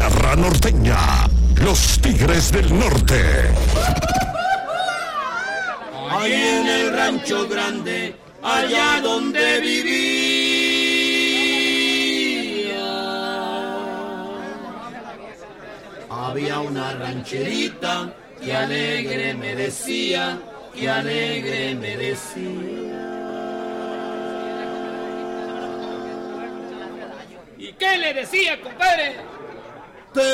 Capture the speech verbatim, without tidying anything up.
Garra Norteña, los Tigres del Norte. Ahí en el rancho grande, allá donde vivía, había una rancherita que alegre me decía, que alegre me decía. ¿Y qué le decía, compadre?